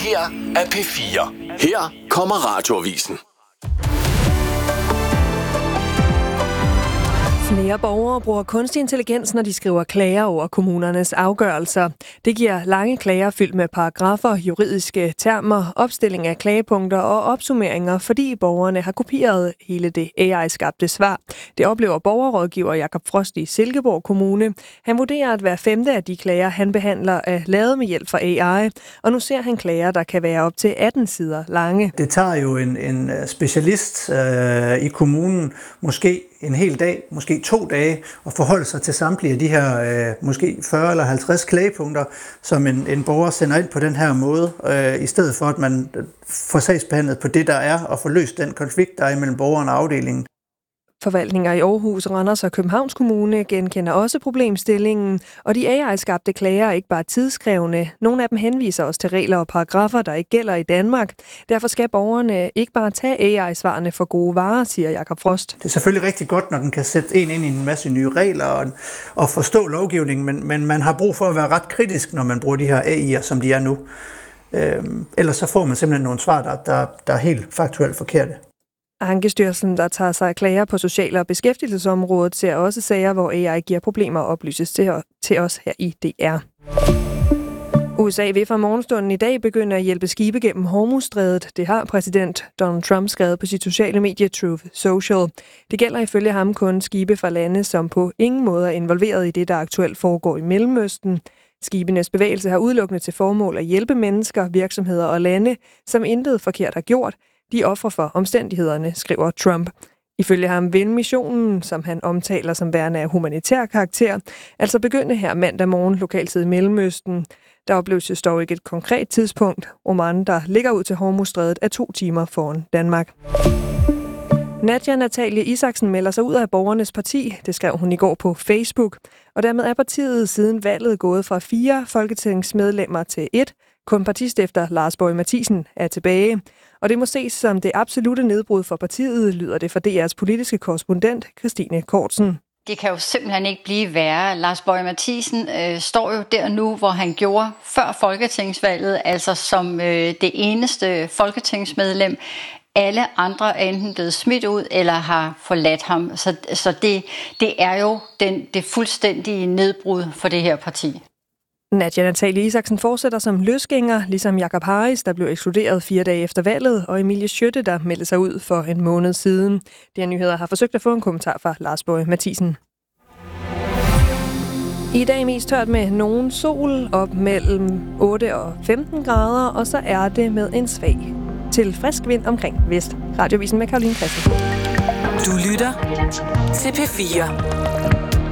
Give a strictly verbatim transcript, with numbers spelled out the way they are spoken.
her er P fire. Her kommer Radioavisen. Flere borgere bruger kunstig intelligens, når de skriver klager over kommunernes afgørelser. Det giver lange klager fyldt med paragrafer, juridiske termer, opstilling af klagepunkter og opsummeringer, fordi borgerne har kopieret hele det A I-skabte svar. Det oplever borgerrådgiver Jakob Frost i Silkeborg Kommune. Han vurderer, at hver femte af de klager, han behandler, er lavet med hjælp fra A I, og nu ser han klager, der kan være op til atten sider lange. Det tager jo en, en specialist øh, i kommunen måske en hel dag, måske to dage, og forholde sig til samtlige af de her øh, måske fyrre eller halvtreds klagepunkter, som en, en borger sender ind på den her måde, øh, i stedet for at man får sagsbehandlet på det, der er, og får løst den konflikt, der er imellem borgeren og afdelingen. Forvaltninger i Aarhus, Randers og Københavns Kommune genkender også problemstillingen, og de A I-skabte klager er ikke bare tidskrævende. Nogle af dem henviser også til regler og paragrafer, der ikke gælder i Danmark. Derfor skal borgerne ikke bare tage A I-svarene for gode varer, siger Jakob Frost. Det er selvfølgelig rigtig godt, når den kan sætte en ind i en masse nye regler og, og forstå lovgivningen, men, men man har brug for at være ret kritisk, når man bruger de her A I'er, som de er nu. Øhm, ellers så får man simpelthen nogle svar, der, der, der er helt faktuelt forkerte. Ankestyrelsen, der tager sig af klager på social- og beskæftigelsesområdet, ser også sager, hvor A I giver problemer og oplyses til, til os her i D R. U S A vil fra morgenstunden i dag begynde at hjælpe skibe gennem Hormuzstrædet. Det har præsident Donald Trump skrevet på sit sociale medie Truth Social. Det gælder ifølge ham kun skibe fra lande, som på ingen måde er involveret i det, der aktuelt foregår i Mellemøsten. Skibenes bevægelse har udelukkende til formål at hjælpe mennesker, virksomheder og lande, som intet forkert har gjort. De ofre for omstændighederne, skriver Trump. Ifølge ham vil missionen, som han omtaler som værende af humanitær karakter, altså begynde her mandag morgen lokaltid i Mellemøsten. Der opleves dog ikke et konkret tidspunkt. Oman, der ligger ud til Hormuzstrædet, er to timer foran Danmark. Nadja Natalie Isaksen melder sig ud af Borgernes Parti. Det skrev hun i går på Facebook. Og dermed er partiet siden valget gået fra fire folketingsmedlemmer til et. Kun partistifter Lars Boje Mathiesen er tilbage. Og det må ses som det absolute nedbrud for partiet, lyder det fra D R's politiske korrespondent Christine Kortsen. Det kan jo simpelthen ikke blive værre. Lars Boje Mathiesen øh, står jo der nu, hvor han gjorde før folketingsvalget, altså som øh, det eneste folketingsmedlem. Alle andre er enten blevet smidt ud eller har forladt ham. Så, så det, det er jo den, det fuldstændige nedbrud for det her parti. Nadja Natalie Isaksen fortsætter som løsgænger, ligesom Jakob Harris, der blev ekskluderet fire dage efter valget, og Emilie Skytte, der meldte sig ud for en måned siden. De her nyheder har forsøgt at få en kommentar fra Lars Boje Mathiesen. I dag mest tørt med nogen sol, op mellem otte og femten grader, og så er det med en svag til frisk vind omkring vest. Radioavisen med Caroline Christensen. Du lytter til P fire.